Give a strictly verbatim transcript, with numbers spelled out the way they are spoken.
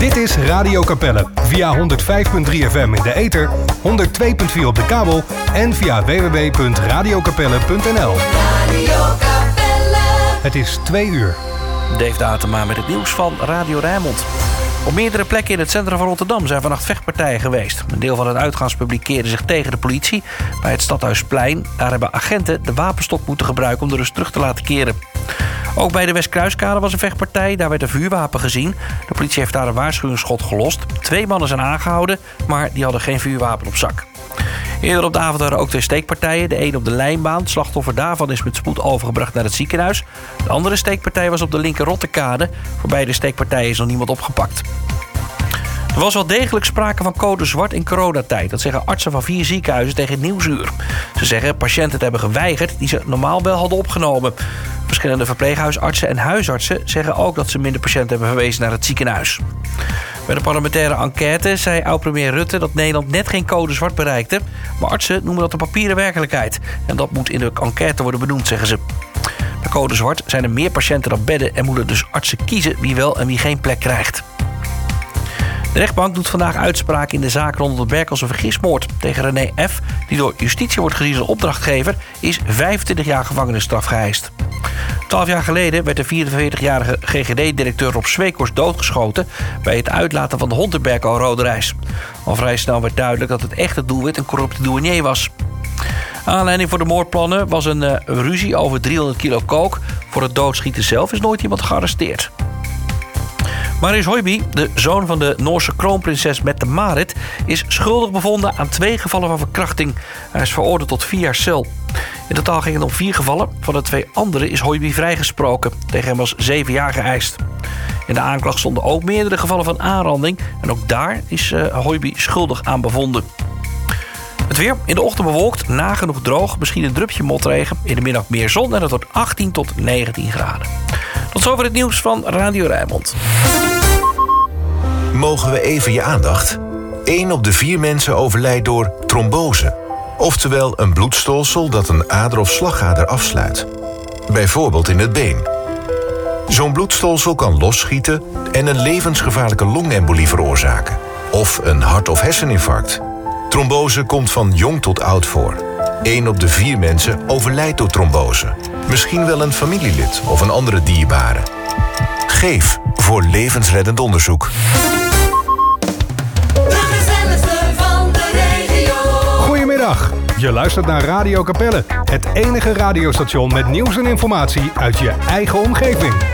Dit is Radio Capelle via honderd vijf komma drie F M in de ether, honderd twee komma vier op de kabel en via w w w punt radio capelle punt n l. Radio Capelle. Het is twee uur. Dave Datema met het nieuws van Radio Rijnmond. Op meerdere plekken in het centrum van Rotterdam zijn vannacht vechtpartijen geweest. Een deel van het uitgaanspubliek keerde zich tegen de politie bij het Stadhuisplein. Daar hebben agenten de wapenstok moeten gebruiken om de rust terug te laten keren. Ook bij de Westkruiskade was een vechtpartij. Daar werd een vuurwapen gezien. De politie heeft daar een waarschuwingsschot gelost. Twee mannen zijn aangehouden, maar die hadden geen vuurwapen op zak. Eerder op de avond waren ook twee steekpartijen. De een op de lijnbaan. Het slachtoffer daarvan is met spoed overgebracht naar het ziekenhuis. De andere steekpartij was op de linker Rottekade. Voor beide steekpartijen is nog niemand opgepakt. Er was wel degelijk sprake van code zwart in coronatijd. Dat zeggen artsen van vier ziekenhuizen tegen het Nieuwsuur. Ze zeggen patiënten te hebben geweigerd die ze normaal wel hadden opgenomen. Verschillende verpleeghuisartsen en huisartsen zeggen ook dat ze minder patiënten hebben verwezen naar het ziekenhuis. Bij de parlementaire enquête zei oud-premier Rutte dat Nederland net geen code zwart bereikte. Maar artsen noemen dat een papieren werkelijkheid. En dat moet in de enquête worden benoemd, zeggen ze. Bij code zwart zijn er meer patiënten dan bedden en moeten dus artsen kiezen wie wel en wie geen plek krijgt. De rechtbank doet vandaag uitspraak in de zaak rond de Berkelse vergismoord. Tegen René F., die door justitie wordt gezien als opdrachtgever, is vijfentwintig jaar gevangenisstraf geëist. Twaalf jaar geleden werd de vierenveertigjarige G G D-directeur Rob Sweekhorst doodgeschoten bij het uitlaten van de hond in Berkel Rode Reis. Al vrij snel werd duidelijk dat het echte doelwit een corrupte douanier was. Aanleiding voor de moordplannen was een uh, ruzie over driehonderd kilo kook. Voor het doodschieten zelf is nooit iemand gearresteerd. Marius Høiby, de zoon van de Noorse kroonprinses Mette-Marit, is schuldig bevonden aan twee gevallen van verkrachting. Hij is veroordeeld tot vier jaar cel. In totaal ging het om vier gevallen. Van de twee anderen is Høiby vrijgesproken. Tegen hem was zeven jaar geëist. In de aanklacht stonden ook meerdere gevallen van aanranding. En ook daar is uh, Høiby schuldig aan bevonden. Het weer in de ochtend bewolkt, nagenoeg droog. Misschien een drupje motregen. In de middag meer zon en het wordt achttien tot negentien graden. Tot zover het nieuws van Radio Rijnmond. Mogen we even je aandacht? Eén op de vier mensen overlijdt door trombose. Oftewel een bloedstolsel dat een ader of slagader afsluit. Bijvoorbeeld in het been. Zo'n bloedstolsel kan losschieten en een levensgevaarlijke longembolie veroorzaken. Of een hart- of herseninfarct. Trombose komt van jong tot oud voor. Eén op de vier mensen overlijdt door trombose. Misschien wel een familielid of een andere dierbare. Geef voor levensreddend onderzoek. De gezelligste van de regio. Goedemiddag, je luistert naar Radio Capelle. Het enige radiostation met nieuws en informatie uit je eigen omgeving.